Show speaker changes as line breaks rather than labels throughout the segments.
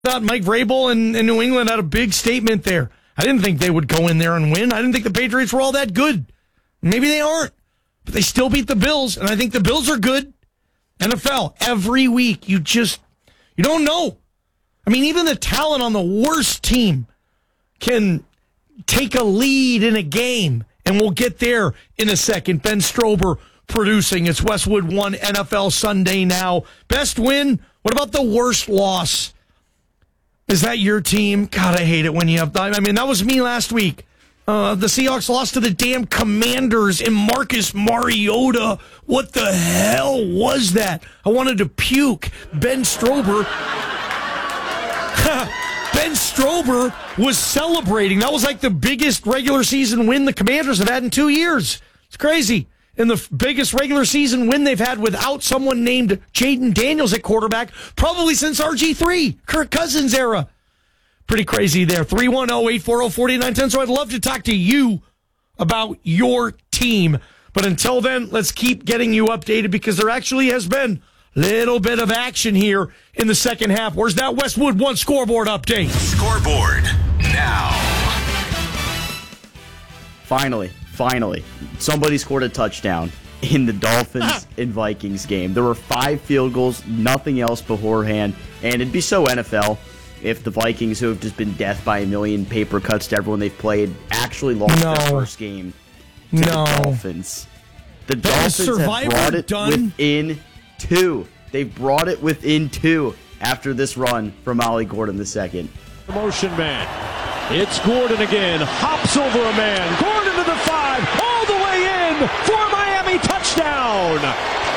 thought Mike Vrabel and New England had a big statement there. I didn't think they would go in there and win. I didn't think the Patriots were all that good. Maybe they aren't, but they still beat the Bills, and I think the Bills are good. NFL, every week, you don't know. I mean, even the talent on the worst team can take a lead in a game, and we'll get there in a second. Ben Strober producing. It's Westwood One NFL Sunday now. Best win? What about the worst loss? Is that your team? God, I hate it when you have... I mean, that was me last week. The Seahawks lost to the damn Commanders and Marcus Mariota. What the hell was that? I wanted to puke. Ben Strober was celebrating. That was like the biggest regular season win the Commanders have had in 2 years. It's crazy. And the biggest regular season win they've had without someone named Jaden Daniels at quarterback, probably since RG3, Kirk Cousins era. Pretty crazy there. 310-840-4910. So I'd love to talk to you about your team. But until then, let's keep getting you updated because there actually has been a little bit of action here in the second half. Where's that Westwood One scoreboard update?
Scoreboard now.
Finally, somebody scored a touchdown in the Dolphins and Vikings game. There were 5 field goals, nothing else beforehand, and it'd be so NFL if the Vikings, who have just been death by a million paper cuts to everyone they've played, actually lost their first game to the Dolphins. The Dolphins have brought it within 2. They've brought it within 2 after this run from Ollie Gordon II.
Motion man. It's Gordon again. Hops over a man. Gordon to the 5. All the way in for Miami. Touchdown.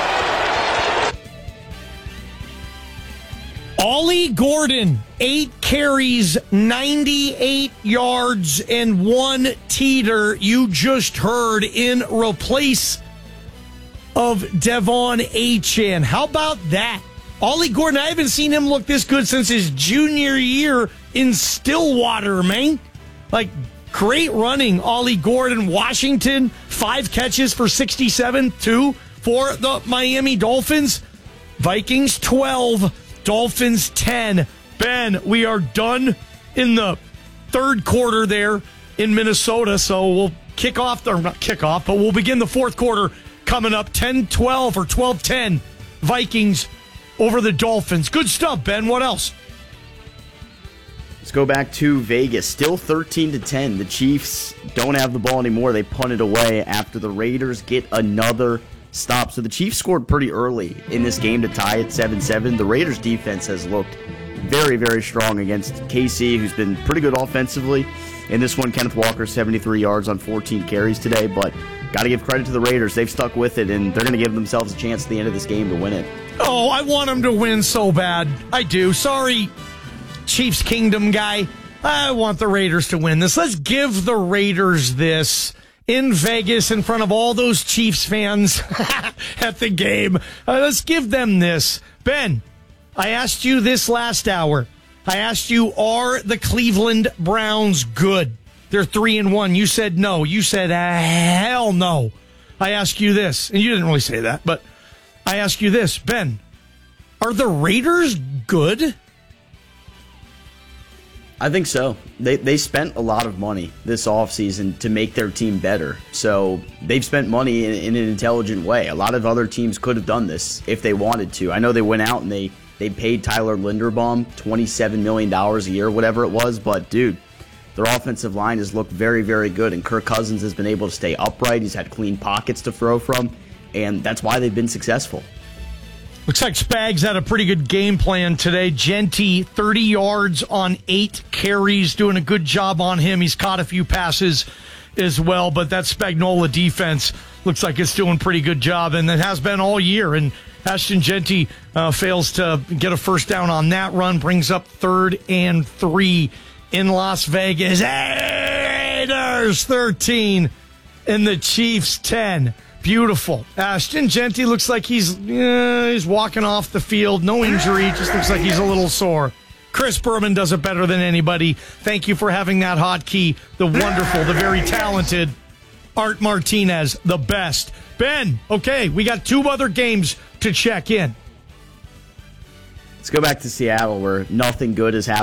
Ollie Gordon, 8 carries, 98 yards, and 1 teeter. You just heard in replace of Devon Achane. How about that? Ollie Gordon, I haven't seen him look this good since his junior year in Stillwater, man. Like, great running. Ollie Gordon, Washington, 5 catches for 67, 2 for the Miami Dolphins. Vikings, 12. Dolphins 10. Ben, we are done in the third quarter there in Minnesota, so we'll but we'll begin the fourth quarter coming up 10-12 or 12-10 Vikings over the Dolphins. Good stuff, Ben. What else?
Let's go back to Vegas. Still 13-10. The Chiefs don't have the ball anymore. They punted away after the Raiders get another stop. So the Chiefs scored pretty early in this game to tie at 7-7. The Raiders defense has looked very, very strong against KC, who's been pretty good offensively. In this one, Kenneth Walker, 73 yards on 14 carries today, but got to give credit to the Raiders. They've stuck with it, and they're going to give themselves a chance at the end of this game to win it.
Oh, I want them to win so bad. I do. Sorry, Chiefs Kingdom guy. I want the Raiders to win this. Let's give the Raiders this in Vegas in front of all those Chiefs fans at the game. Let's give them this. Ben, I asked you this last hour. I asked you, are the Cleveland Browns good? They're 3-1. You said no. You said hell no. I ask you this, and you didn't really say that, but I ask you this, Ben, are the Raiders good?
I think so. They spent a lot of money this offseason to make their team better. So they've spent money in an intelligent way. A lot of other teams could have done this if they wanted to. I know they went out and they paid Tyler Linderbaum $27 million a year, whatever it was. But, dude, their offensive line has looked very, very good. And Kirk Cousins has been able to stay upright. He's had clean pockets to throw from. And that's why they've been successful.
Looks like Spags had a pretty good game plan today. Genty, 30 yards on 8 carries, doing a good job on him. He's caught a few passes as well, but that Spagnuolo defense looks like it's doing a pretty good job, and it has been all year. And Ashton Genty fails to get a first down on that run, brings up 3rd and 3 in Las Vegas. Raiders 13 and the Chiefs 10. Beautiful. Ashton Genty looks like he's walking off the field. No injury. Just looks like he's a little sore. Chris Berman does it better than anybody. Thank you for having that hotkey. The wonderful, the very talented Art Martinez, the best. Ben, okay, we got 2 other games to check in.
Let's go back to Seattle, where nothing good has happened